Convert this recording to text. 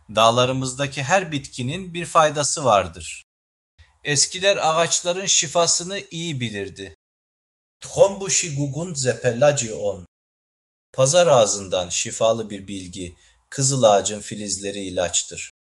Dağlarımızdaki her bitkinin bir faydası vardır. Eskiler ağaçların şifasını iyi bilirdi. Tkhombushi gugun zepelaci on. Pazar ağzından şifalı bir bilgi, kızıl ağacın filizleri ilaçtır.